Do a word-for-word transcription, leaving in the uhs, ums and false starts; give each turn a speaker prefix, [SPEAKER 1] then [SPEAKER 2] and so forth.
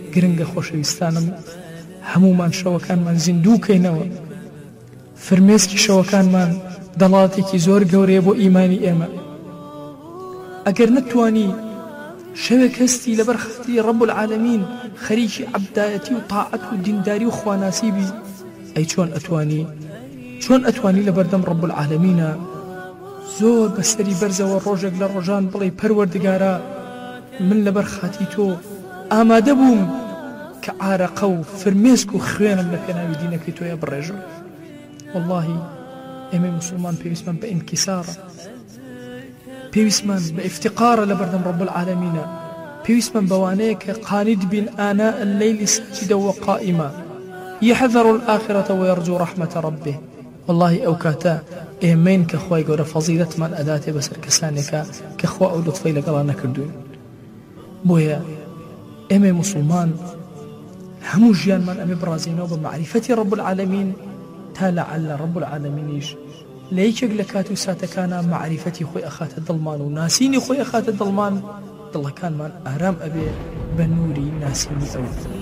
[SPEAKER 1] گرنگە خۆشەویستانم هەمومان شەوەکانمان زیندووکەینەوە فرمێسکی شەوەکانمان دەڵاتێکی زۆر گەورەیە بۆ ئیمانی ئێمە ئەگەر نەتوانی شەوێک هەستی لەبەر خەتی ڕەب العالەمین خەریکی عەبدایەتی و تاعەت و دینداری و خواناسی بی ئەی چۆن ئەتوانی چۆن ئەتوانی لەبەردەم ڕەب العالەمینە زۆر بەسەری بەرزەوە ڕۆژێک لە ڕۆژان بڵێ پەروەردگارە من لەبەر خاتی تۆ ئامادە بووم کە عارەقە و فرمێسک و خوێنم لە پێناوی دینەکەی تۆیە بڕێژم واللهی ئێمە موسڵمان پێویستمان بە ئینکیسارە پێویستمان بە ئیفتقارە لەبەردەم ڕەب العالەمینە پێویستمان بەوانەیە کە قانید بین ئاناء اللەیلی ساجدە وقائیمە يحذر الآخرة ويرجو رحمة ربه والله ئەو کاتە ئێمەین کە خوای گەورە فەزیلەتمان ئەداتێ بەسەر کەسانێکە کە خوا ئەو لوتفەی لەگەڵا نەکردوین بۆیە ئێمە موسڵمان هەموو ژیانمان ئەمێ بڕازینەوە بە معریفەتی ڕەب العالەمین تا لەعەلە ڕەب العالەمینیش لە یەکێک لە کات و ساتەکانە معریفەتی خۆی ئەخاتە دڵمان و ناسینی خۆی ئەخاتە دڵمان دڵەکانمان ئارام ئەبێ بە نووری ناسینی ئەو